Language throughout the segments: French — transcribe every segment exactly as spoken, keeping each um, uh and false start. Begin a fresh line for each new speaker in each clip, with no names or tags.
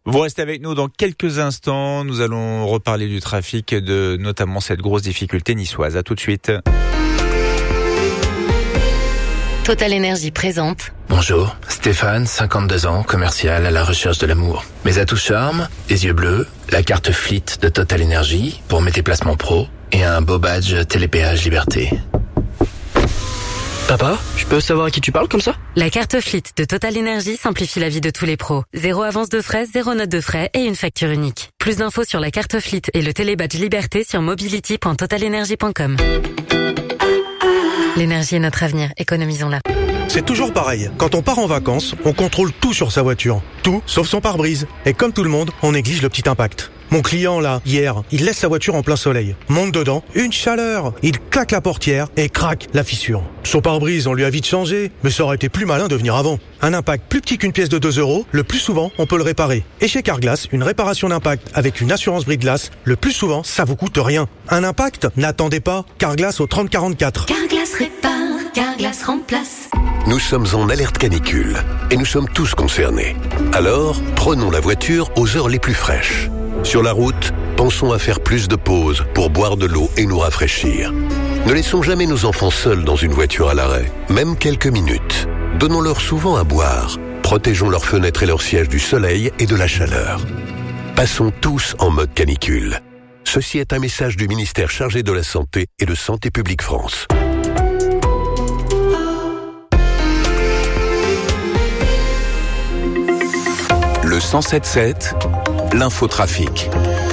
Vous restez avec nous dans quelques instants. Nous allons reparler du trafic et de notamment cette grosse difficulté niçoise. À tout de suite.
Total Énergie présente.
Bonjour, Stéphane, cinquante-deux ans, commercial à la recherche de l'amour. Mes atouts charme, les yeux bleus, la carte Fleet de Total Énergie pour mes déplacements pro et un beau badge Télépéage Liberté.
Papa, je peux savoir à qui tu parles comme ça ?
La carte Fleet de Total Énergie simplifie la vie de tous les pros. Zéro avance de frais, zéro note de frais et une facture unique. Plus d'infos sur la carte Fleet et le télébadge Liberté sur mobility point total energy point com. L'énergie est notre avenir, économisons-la.
C'est toujours pareil. Quand on part en vacances, on contrôle tout sur sa voiture. Tout, sauf son pare-brise. Et comme tout le monde, on néglige le petit impact. Mon client, là, hier, il laisse sa voiture en plein soleil. Monte dedans, une chaleur. Il claque la portière et craque la fissure. Son pare-brise, on lui a vite changé, mais ça aurait été plus malin de venir avant. Un impact plus petit qu'une pièce de deux euros, le plus souvent, on peut le réparer. Et chez Carglass, une réparation d'impact avec une assurance brise-glace, le plus souvent, ça vous coûte rien. Un impact ? N'attendez pas. Carglass au trente quarante-quatre.
Carglass répare, Carglass remplace.
Nous sommes en alerte canicule et nous sommes tous concernés. Alors, prenons la voiture aux heures les plus fraîches. Sur la route, pensons à faire plus de pauses pour boire de l'eau et nous rafraîchir. Ne laissons jamais nos enfants seuls dans une voiture à l'arrêt, même quelques minutes. Donnons-leur souvent à boire. Protégeons leurs fenêtres et leurs sièges du soleil et de la chaleur. Passons tous en mode canicule. Ceci est un message du ministère chargé de la Santé et de Santé publique France. Le cent sept sept, l'infotrafic.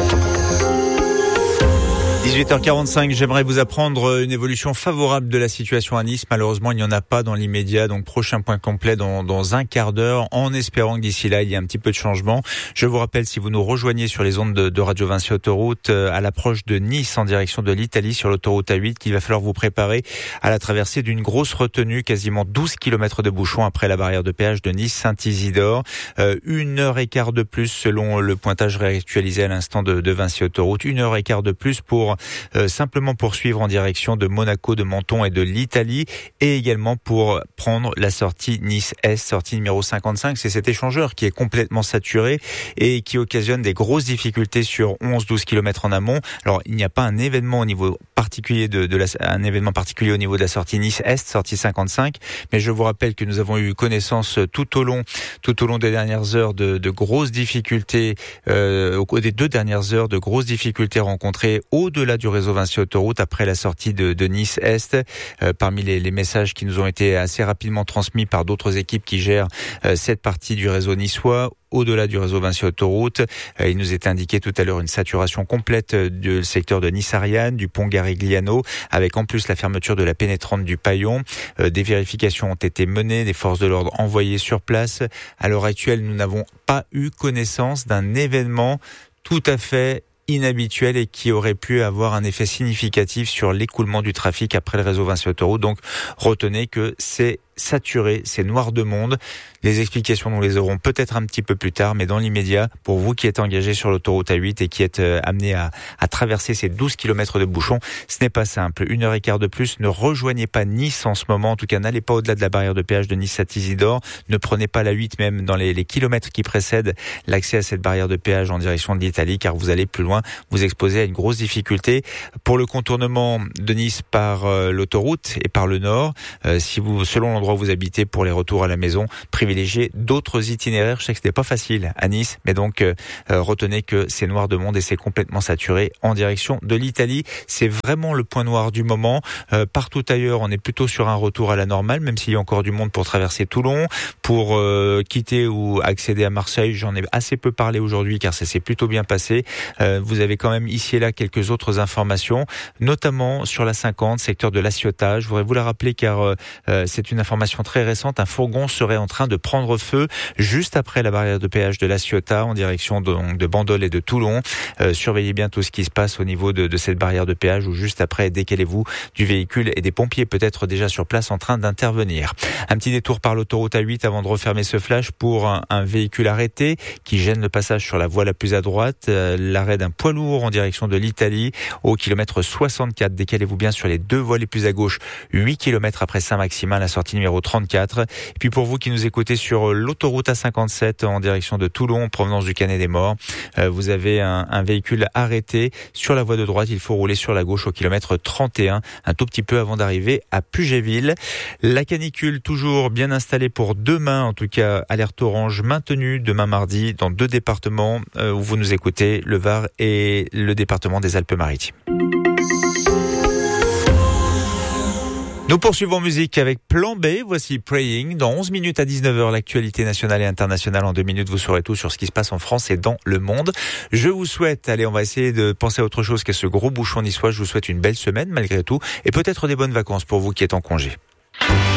dix-huit heures quarante-cinq, j'aimerais vous apprendre une évolution favorable de la situation à Nice. Malheureusement, il n'y en a pas dans l'immédiat. Donc, prochain point complet dans, dans un quart d'heure, en espérant que d'ici là, il y ait un petit peu de changement. Je vous rappelle, si vous nous rejoignez sur les ondes de, de Radio Vinci Autoroute, euh, à l'approche de Nice, en direction de l'Italie, sur l'autoroute A huit, qu'il va falloir vous préparer à la traversée d'une grosse retenue, quasiment douze kilomètres de bouchons après la barrière de péage de Nice-Saint-Isidore. Euh, une heure et quart de plus, selon le pointage réactualisé à l'instant de, de Vinci Autoroute. Une heure et quart de plus pour Euh, simplement poursuivre en direction de Monaco, de Menton et de l'Italie, et également pour prendre la sortie Nice-Est, sortie numéro cinquante-cinq. C'est cet échangeur qui est complètement saturé et qui occasionne des grosses difficultés sur onze à douze kilomètres en amont. Alors, il n'y a pas un événement au niveau particulier de, de la, un événement particulier au niveau de la sortie Nice-Est, sortie cinquante-cinq, mais je vous rappelle que nous avons eu connaissance tout au long, tout au long des dernières heures de, de grosses difficultés, euh, au cours des deux dernières heures de grosses difficultés rencontrées au-delà du réseau Vinci Autoroute après la sortie de, de Nice-Est. Euh, parmi les, les messages qui nous ont été assez rapidement transmis par d'autres équipes qui gèrent euh, cette partie du réseau niçois, au-delà du réseau Vinci Autoroute, euh, il nous est indiqué tout à l'heure une saturation complète du secteur de Nice-Ariane, du pont Garigliano, avec en plus la fermeture de la pénétrante du Paillon. Euh, des vérifications ont été menées, des forces de l'ordre envoyées sur place. À l'heure actuelle, nous n'avons pas eu connaissance d'un événement tout à fait inhabituel et qui aurait pu avoir un effet significatif sur l'écoulement du trafic après le réseau Vinci Autoroute. Donc, retenez que c'est saturé, c'est noir de monde. Les explications, nous les aurons peut-être un petit peu plus tard, mais dans l'immédiat, pour vous qui êtes engagés sur l'autoroute A huit et qui êtes euh, amenés à, à traverser ces douze kilomètres de bouchons, ce n'est pas simple. Une heure et quart de plus, ne rejoignez pas Nice en ce moment. En tout cas, n'allez pas au-delà de la barrière de péage de Nice-Saint-Isidore. Ne prenez pas la huit même dans les, les kilomètres qui précèdent l'accès à cette barrière de péage en direction de l'Italie, car vous allez plus loin, vous exposer à une grosse difficulté. Pour le contournement de Nice par euh, l'autoroute et par le nord, euh, si vous, selon l'endroit où vous habitez, pour les retours à la maison, privilégiez d'autres itinéraires. Je sais que ce n'est pas facile à Nice, mais donc euh, euh, retenez que c'est noir de monde et c'est complètement saturé en direction de l'Italie. C'est vraiment le point noir du moment. Euh, partout ailleurs, on est plutôt sur un retour à la normale, même s'il y a encore du monde pour traverser Toulon, pour euh, quitter ou accéder à Marseille. J'en ai assez peu parlé aujourd'hui car ça s'est plutôt bien passé. Euh, vous avez quand même ici et là quelques autres informations, notamment sur la cinquante, secteur de La Ciotat. Je voudrais vous la rappeler car euh, c'est une information très récente. Un fourgon serait en train de prendre feu juste après la barrière de péage de La Ciotat en direction de, de Bandol et de Toulon. Euh, surveillez bien tout ce qui se passe au niveau de, de cette barrière de péage ou juste après, décalez-vous du véhicule et des pompiers peut-être déjà sur place en train d'intervenir. Un petit détour par l'autoroute A huit avant de refermer ce flash pour un, un véhicule arrêté qui gêne le passage sur la voie la plus à droite. Euh, l'arrêt d'un poids lourd en direction de l'Italie au kilomètre soixante-quatre. Décalez-vous bien sur les deux voies les plus à gauche. huit kilomètres après Saint-Maximin, la sortie numéro numéro trente-quatre. Et puis pour vous qui nous écoutez sur l'autoroute A cinquante-sept en direction de Toulon, en provenance du Canet des Morts, euh, vous avez un, un véhicule arrêté sur la voie de droite. Il faut rouler sur la gauche au kilomètre trente et un, un tout petit peu avant d'arriver à Pugéville. La canicule toujours bien installée pour demain, en tout cas alerte orange maintenue demain mardi dans deux départements euh, où vous nous écoutez, le Var et le département des Alpes-Maritimes. Nous poursuivons en musique avec Plan B. Voici Praying. Dans onze minutes à dix-neuf heures, l'actualité nationale et internationale. En deux minutes, vous saurez tout sur ce qui se passe en France et dans le monde. Je vous souhaite, allez, on va essayer de penser à autre chose qu'à ce gros bouchon niçois. Je vous souhaite une belle semaine malgré tout et peut-être des bonnes vacances pour vous qui êtes en congé.